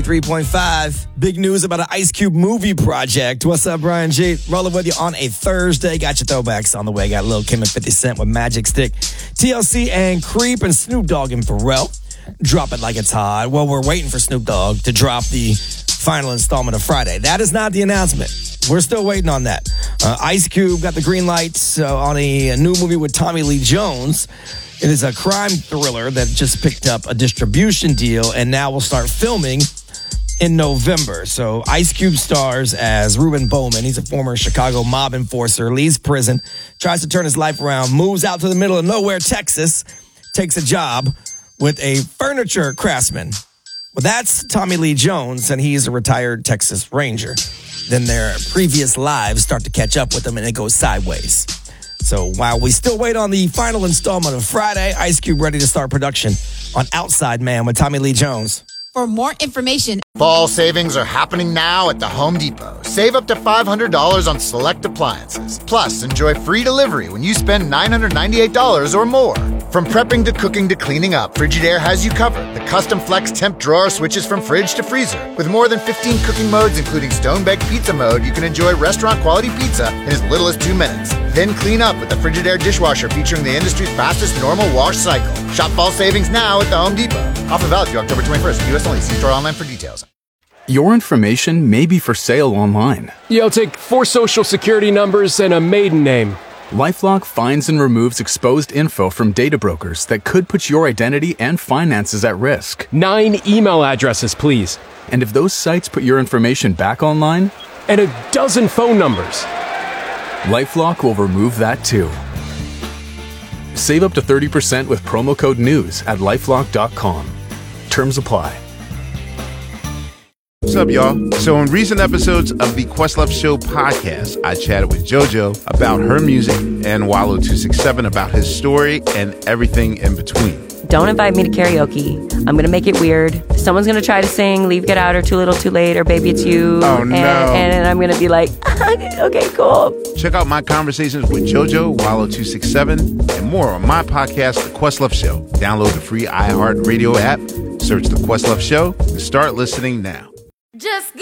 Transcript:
3.5. Big news about an Ice Cube movie project. What's up, Brian G? Rolling with you on a Thursday. Got your throwbacks on the way. Got Lil' Kim and 50 Cent with Magic Stick. TLC and Creep and Snoop Dogg and Pharrell. Drop it like it's hot. Well, we're waiting for Snoop Dogg to drop the final installment of Friday. That is not the announcement. We're still waiting on that. Ice Cube got the green lights on a new movie with Tommy Lee Jones. It is a crime thriller that just picked up a distribution deal and now will start filming in November. So Ice Cube stars as Ruben Bowman. He's a former Chicago mob enforcer, leaves prison, tries to turn his life around, moves out to the middle of nowhere, Texas, takes a job with a furniture craftsman. Well, that's Tommy Lee Jones, and he's a retired Texas Ranger. Then their previous lives start to catch up with them, and it goes sideways. So while we still wait on the final installment of Friday, Ice Cube ready to start production on Outside Man with Tommy Lee Jones. For more information, Fall savings are happening now at the Home Depot. Save up to $500 on select appliances. Plus, enjoy free delivery when you spend $998 or more. From prepping to cooking to cleaning up, Frigidaire has you covered. The custom flex temp drawer switches from fridge to freezer. With more than 15 cooking modes, including stone-baked pizza mode, you can enjoy restaurant-quality pizza in as little as 2 minutes. Then clean up with the Frigidaire dishwasher featuring the industry's fastest normal wash cycle. Shop fall savings now at the Home Depot. Offer valid through October 21st. U.S. only. See store online for details. Your information may be for sale online. Yeah, I'll take 4 social security numbers and a maiden name. LifeLock finds and removes exposed info from data brokers that could put your identity and finances at risk. 9 email addresses, please. And if those sites put your information back online? And a dozen phone numbers. LifeLock will remove that too. Save up to 30% with promo code NEWS at LifeLock.com. Terms apply. What's up, y'all? So in recent episodes of the Questlove Show podcast, I chatted with JoJo about her music and Wallo267 about his story and everything in between. Don't invite me to karaoke. I'm going to make it weird. Someone's going to try to sing Leave, Get Out, or Too Little, Too Late, or Baby It's You. Oh, no. And I'm going to be like, okay, cool. Check out my conversations with JoJo, Wallo267, and more on my podcast, The Questlove Show. Download the free iHeartRadio app, search The Questlove Show, and start listening now. just go.